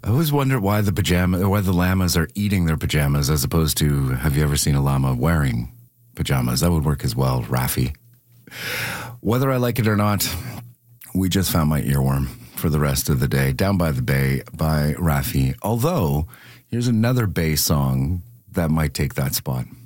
I always wonder why the llamas are eating their pajamas as opposed to, have you ever seen a llama wearing pajamas? That would work as well, Raffi. Whether I like it or not, we just found my earworm for the rest of the day. Down by the Bay by Raffi. Although, here's another Bay song that might take that spot.